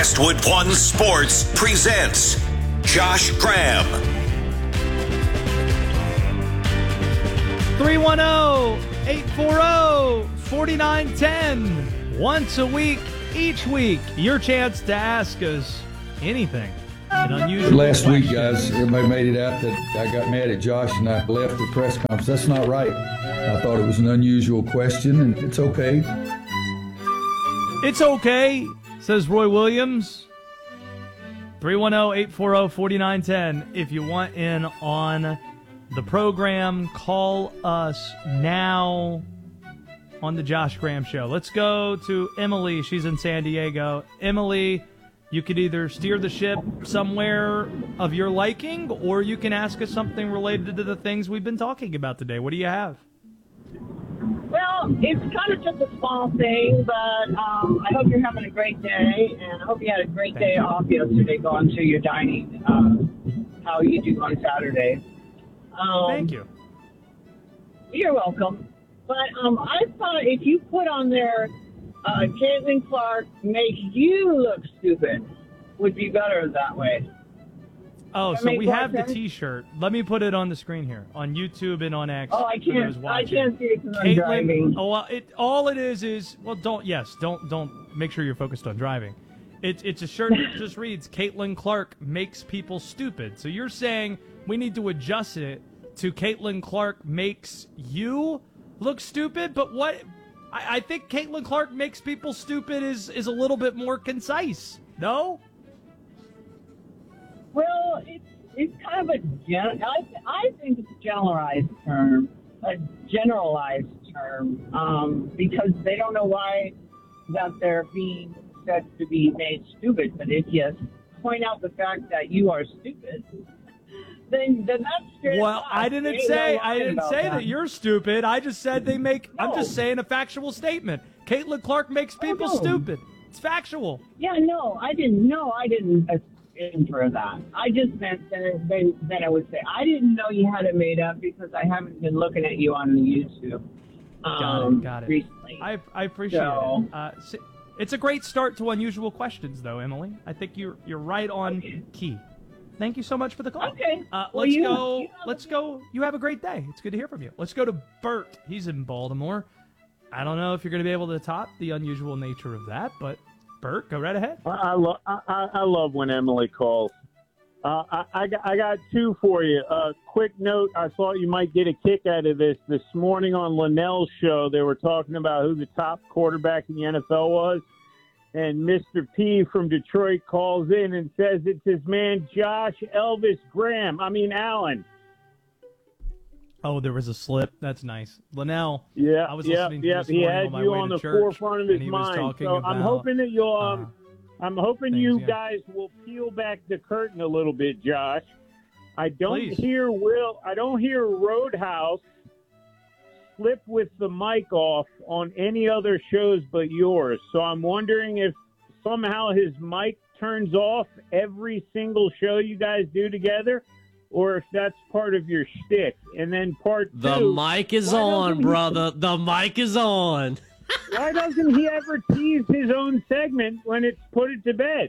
Westwood One Sports presents Josh Graham. 310-840-4910. Once a week, each week, your chance to ask us anything. An unusual Last week, question. guys, everybody made it out that I got mad at Josh and I left the press conference. That's not right. I thought it was an unusual question, and it's okay. It's okay, says Roy Williams. 310-840-4910. If you want in on the program, call us now on the Josh Graham Show. Let's go to Emily. She's in San Diego. Emily, you could either steer the ship somewhere of your liking, or you can ask us something related to the things we've been talking about today. What do you have? Well, it's kind of just a small thing, but I hope you're having a great day, and I hope you had a great day off yesterday going to your dining, how you do on Saturdays. Thank you. You're welcome. But I thought if you put on there, Caitlin Clark makes you look stupid, would be better that way. Oh, That so make we more have the sense? T-shirt. Let me put it on the screen here on YouTube and on X. Oh, I for those can't watching. see it because I'm driving. Oh, well, all it is well, don't make sure you're focused on driving. It's a shirt that just reads Caitlin Clark makes people stupid. So you're saying we need to adjust it to Caitlin Clark makes you look stupid, but what? I think Caitlin Clark makes people stupid is a little bit more concise. No? Well, it's kind of I think it's a generalized term, because they don't know why that they're being said to be made stupid. But if you point out the fact that you are stupid, then that's straight. Well, I didn't say that you're stupid. I just said they make. I'm just saying a factual statement. Caitlin Clark makes people stupid. It's factual. Yeah, no, I didn't. No, I didn't infer that. I just meant that I would say I didn't know you had it made up because I haven't been looking at you on YouTube. Got it. Recently. I appreciate it. It's a great start to unusual questions, though, Emily. I think you're right on key. Thank you so much for the call. Okay. Let's go. You have a great day. It's good to hear from you. Let's go to Bert. He's in Baltimore. I don't know if you're going to be able to top the unusual nature of that, but Bert, go right ahead. I love when Emily calls. I got two for you. Quick note, I thought you might get a kick out of this. This morning on Linnell's show, they were talking about who the top quarterback in the NFL was. And Mr. P from Detroit calls in and says it's his man Josh Allen. Oh, there was a slip. That's nice. Linnell. Yeah, I was listening to this he morning had on my you way on to the church, forefront of his and he was mind. talking So about, I'm hoping that you'll you things, yeah. guys will peel back the curtain a little bit, Josh. I don't Please. hear Roadhouse slip with the mic off on any other shows but yours. So I'm wondering if somehow his mic turns off every single show you guys do together, or if that's part of your shtick. And then part two... The mic is on, brother. The mic is on. Why doesn't he ever tease his own segment when it's put it to bed?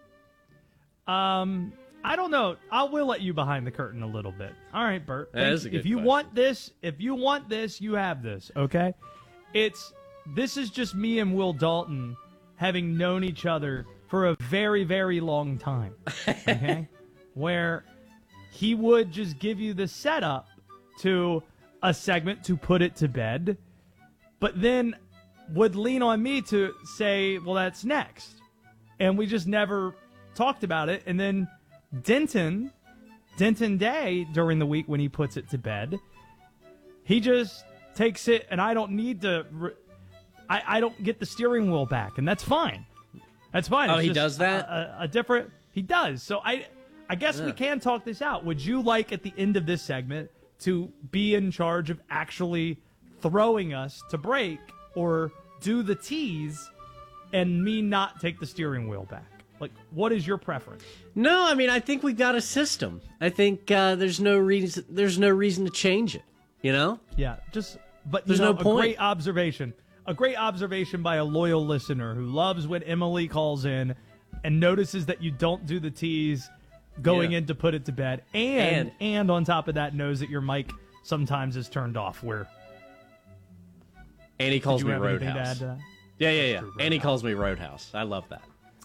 I don't know. I will let you behind the curtain a little bit. All right, Bert. That is a good if you question. want this, you have this, okay? This is just me and Will Dalton having known each other for a very, very long time, okay? Where he would just give you the setup to a segment to put it to bed, but then would lean on me to say, well, that's next. And we just never talked about it. And then Denton Day, during the week when he puts it to bed, he just takes it, and I don't need to... I don't get the steering wheel back, and that's fine. That's fine. Oh, It's he just does that? A different... He does. So I guess we can talk this out. Would you like, at the end of this segment, to be in charge of actually throwing us to break, or do the tease and me not take the steering wheel back? Like, what is your preference? No, I mean, I think we got a system. I think there's no reason to change it. You know? Yeah, but There's no point. A great observation. A great observation by a loyal listener who loves when Emily calls in, and notices that you don't do the tease going in to put it to bed, and on top of that knows that your mic sometimes is turned off. Where and he calls me anything to Roadhouse. add to that? Yeah. True, And he calls me Roadhouse. I love that.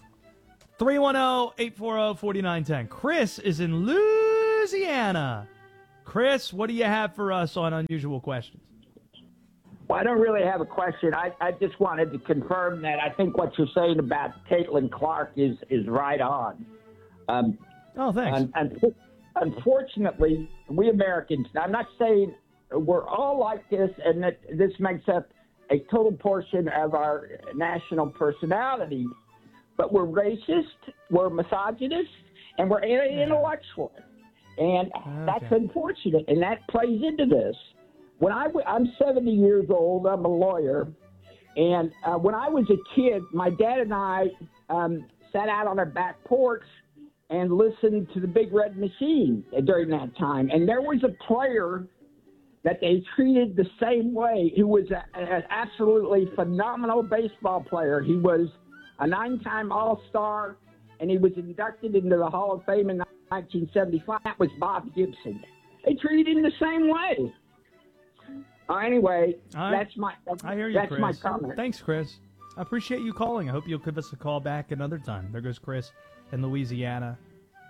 310-840-4910. Chris is in Louisiana. Chris, what do you have for us on Unusual Questions? Well, I don't really have a question. I just wanted to confirm that I think what you're saying about Caitlin Clark is right on. Oh, thanks. Unfortunately, we Americans, I'm not saying we're all like this and that this makes up a total portion of our national personality, but we're racist, we're misogynist, and we're anti-intellectual. And that's unfortunate, and that plays into this. When I'm 70 years old, I'm a lawyer, and when I was a kid, my dad and I sat out on our back porch and listened to the Big Red Machine during that time. And there was a player that they treated the same way, who was an absolutely phenomenal baseball player. He was a 9-time All-Star, and he was inducted into the Hall of Fame in 1975. That was Bob Gibson. They treated him the same way. Anyway, that's my comment. Thanks, Chris. I appreciate you calling. I hope you'll give us a call back another time. There goes Chris in Louisiana.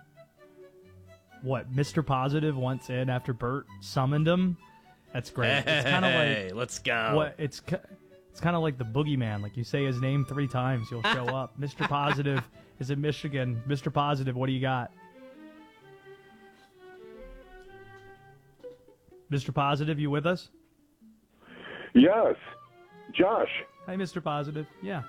What, Mr. Positive wants in after Bert summoned him? That's great. It's kind of like, let's go. It's kind of like the boogeyman. Like you say his name 3 times, he'll show up. Mr. Positive is in Michigan. Mr. Positive, what do you got? Mr. Positive, you with us? Yes. Josh. Hi, Mr. Positive. Yeah.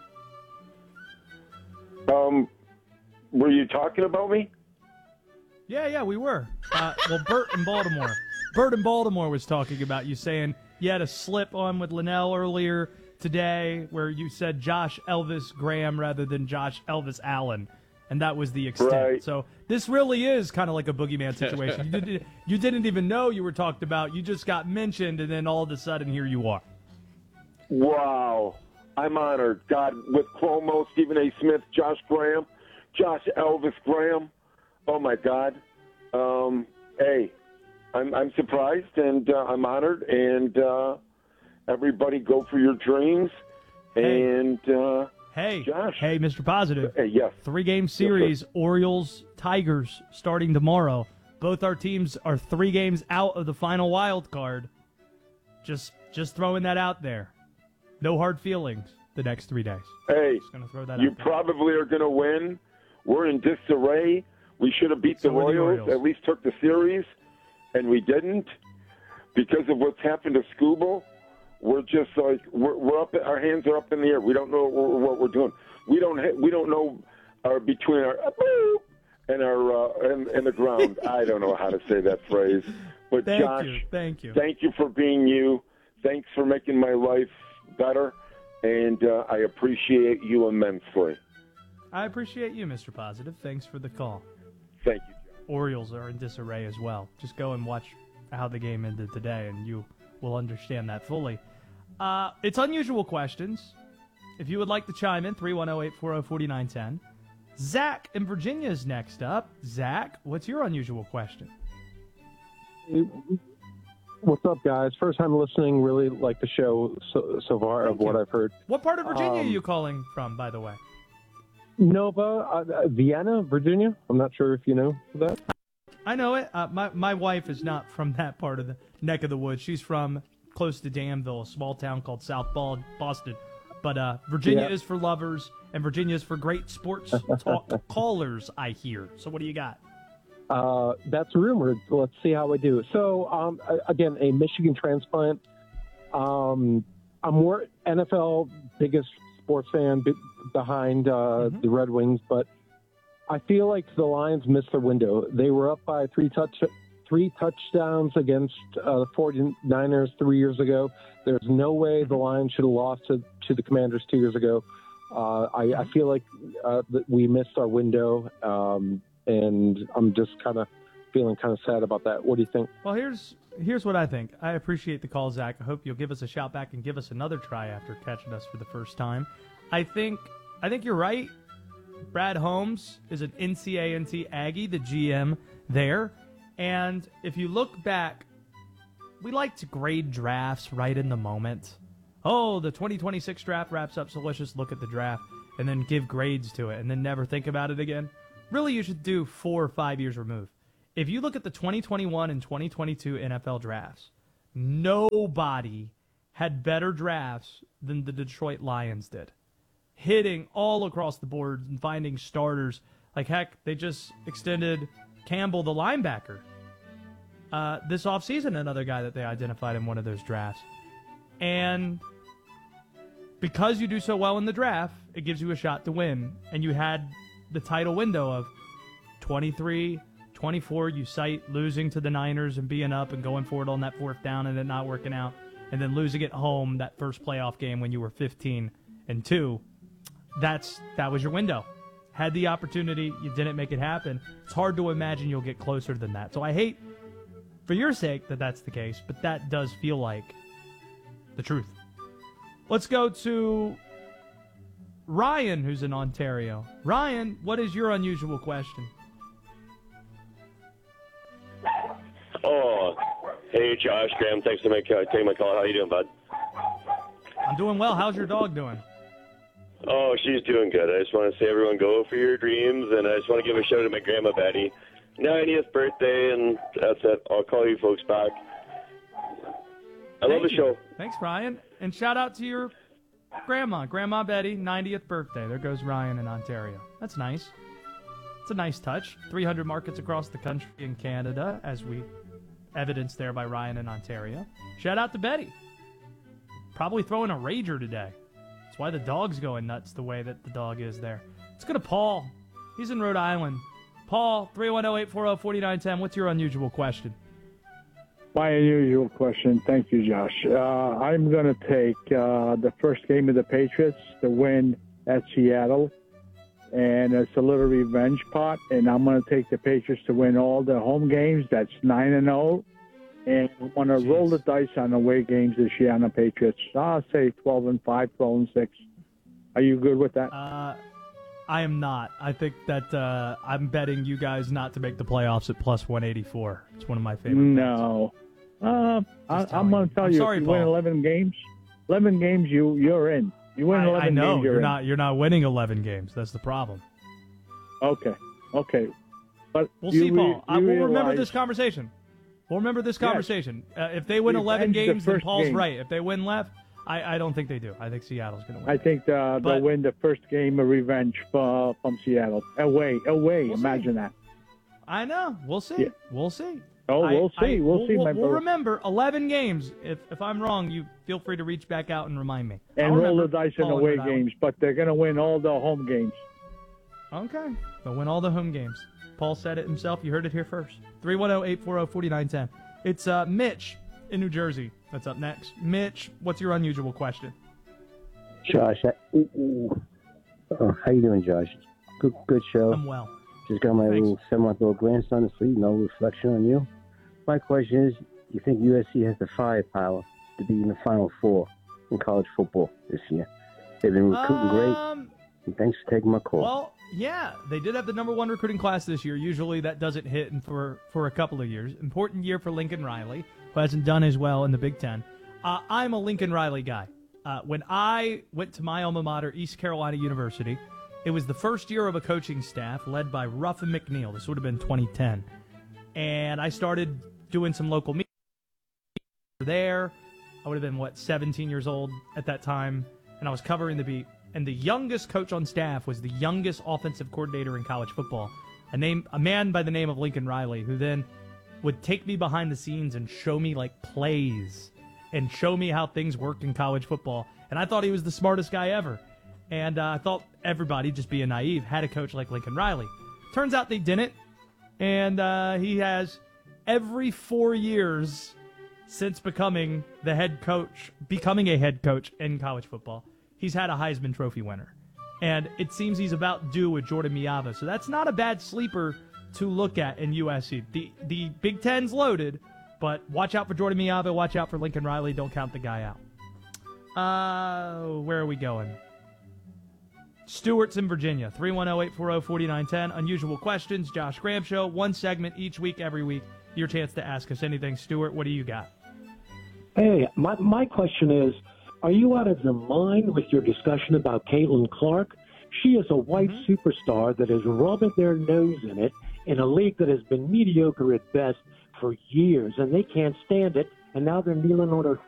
Were you talking about me? Yeah, we were. Well, Bert in Baltimore. Bert in Baltimore was talking about you, saying you had a slip on with Linnell earlier today where you said Josh Elvis Graham rather than Josh Elvis Allen, and that was the extent. Right. So this really is kind of like a boogeyman situation. You didn't even know you were talked about. You just got mentioned, and then all of a sudden, here you are. Wow. I'm honored. God, with Cuomo, Stephen A. Smith, Josh Graham, Josh Elvis Graham. Oh, my God. Hey, I'm surprised, and I'm honored, and everybody go for your dreams. And Hey, Josh. Hey, Mr. Positive. Hey, yes. 3-game series, Orioles, Tigers, starting tomorrow. Both our teams are 3 games out of the final wild card. Just throwing that out there. No hard feelings the next 3 days. Hey, just gonna throw that you out there. probably are going to win. We're in disarray. We should have beat the Royals, at least took the series, and we didn't because of what's happened to Skubal. We're just like we're up. Our hands are up in the air. We don't know what we're doing. We don't know between our and our and the ground. I don't know how to say that phrase. But Josh, thank you. Thank you for being you. Thanks for making my life better, and I appreciate you immensely. I appreciate you, Mr. Positive. Thanks for the call. Thank you, John. Orioles are in disarray as well. Just go and watch how the game ended today, and you will understand that fully. It's Unusual Questions. If you would like to chime in, 310-840-4910. Zach in Virginia is next up. Zach, what's your unusual question? What's up, guys? First time listening. Really like the show so far of what I've heard. What part of Virginia are you calling from, by the way? Nova, Vienna, Virginia. I'm not sure if you know that. I know it. My wife is not from that part of the neck of the woods. She's from close to Danville, a small town called South Boston. But Virginia is for lovers, and Virginia is for great sports talk callers, I hear. So what do you got? That's rumored. Let's see how I do. So, again, a Michigan transplant. I'm more NFL biggest sports fan behind the Red Wings, but I feel like the Lions missed their window. They were up by three touchdowns against the 49ers 3 years ago. There's no way the Lions should have lost to the Commanders 2 years ago. I feel like that we missed our window, and I'm just kind of feeling kind of sad about that. What do you think? Well, here's what I think. I appreciate the call, Zach. I hope you'll give us a shout back and give us another try after catching us for the first time. I think you're right, Brad Holmes is an NCAA Aggie, the GM there. And if you look back, we like to grade drafts right in the moment. Oh, the 2026 draft wraps up, so let's just look at the draft and then give grades to it and then never think about it again. Really, you should do 4 or 5 years removed. If you look at the 2021 and 2022 NFL drafts, nobody had better drafts than the Detroit Lions did. Hitting all across the board and finding starters. Like, heck, they just extended Campbell, the linebacker. This offseason, another guy that they identified in one of those drafts. And because you do so well in the draft, it gives you a shot to win. And you had the title window of 23, 24. You cite losing to the Niners and being up and going for it on that fourth down and it not working out. And then losing at home that first playoff game when you were 15-2. That was your window. Had the opportunity, you didn't make it happen. It's hard to imagine you'll get closer than that. So I hate, for your sake, that that's the case, but that does feel like the truth. Let's go to Ryan, who's in Ontario. Ryan, what is your unusual question? Oh, hey, Josh, Graham. Thanks for taking my call. How you doing, bud? I'm doing well. How's your dog doing? Oh, she's doing good. I just want to say, everyone, go for your dreams, and I just want to give a shout out to my grandma Betty. 90th birthday, and that's it. I'll call you folks back. I love the show. Thanks, Ryan. And shout out to your Grandma Betty, 90th birthday. There goes Ryan in Ontario. That's nice. It's a nice touch. 300 markets across the country and Canada, as we evidenced there by Ryan in Ontario. Shout out to Betty. Probably throwing a rager today. That's why the dog's going nuts the way that the dog is there. Let's go to Paul. He's in Rhode Island. Paul, 310-840-4910. What's your unusual question? My unusual question. Thank you, Josh. I'm going to take the first game of the Patriots to win at Seattle, and it's a little revenge pot, and I'm going to take the Patriots to win all the home games. That's 9-0, and I'm going to roll the dice on away games this year on the Patriots. I'll say 12-5, 12-6. Are you good with that? I am not. I think that I'm betting you guys not to make the playoffs at plus 184. It's one of my favorite No. I'm going to tell you, sorry, if you Paul. win 11 games, you're in. You win 11 I know. games, You're not winning 11 games. That's the problem. Okay. But We'll see, Paul. We'll remember realize- this conversation. If they win 11 Revenge the games, then first Paul's game. right. If they win left, I don't think they do. I think Seattle's going to win. I think they'll win the first game of revenge from Seattle. Away. Imagine that. I know. We'll see. Yeah. We'll see. Oh, we'll see. We'll see, my We'll brother. remember 11 games. If I'm wrong, you feel free to reach back out and remind me. And I'll roll remember the dice in Paul away Rhode Island. games, but they're going to win all the home games. Okay. They'll win all the home games. Paul said it himself. You heard it here first. 310-840-4910. It's Mitch in New Jersey that's up next. Mitch, what's your unusual question? Josh, how you doing, Josh? Good show. I'm well. Just got my little 7-month-old grandson asleep. No reflection on you. My question is, you think USC has the firepower to be in the Final Four in college football this year? They've been recruiting great. And thanks for taking my call. Well, yeah, they did have the number one recruiting class this year. Usually that doesn't hit for a couple of years. Important year for Lincoln Riley, who hasn't done as well in the Big Ten. I'm a Lincoln Riley guy. When I went to my alma mater, East Carolina University, it was the first year of a coaching staff led by Ruffin McNeil. This would have been 2010. And I started doing some local media there. I would have been, 17 years old at that time, and I was covering the beat. And the youngest coach on staff was the youngest offensive coordinator in college football, a man by the name of Lincoln Riley, who then would take me behind the scenes and show me plays and show me how things worked in college football. And I thought he was the smartest guy ever. And I thought everybody, just being naive, had a coach like Lincoln Riley. Turns out they didn't. And he has every 4 years since becoming a head coach in college football, he's had a Heisman Trophy winner. And it seems he's about due with Jordan Miava. So that's not a bad sleeper to look at in USC. The Big Ten's loaded, but watch out for Jordan Miava. Watch out for Lincoln Riley. Don't count the guy out. Where are we going? Stewart's in Virginia. 310-840-4910. Unusual questions. Josh Graham Show. One segment each week, every week. Your chance to ask us anything. Stewart, what do you got? Hey, my question is, are you out of your mind with your discussion about Caitlin Clark? She is a white superstar that is rubbing their nose in it in a league that has been mediocre at best for years, and they can't stand it, and now they're kneeling on her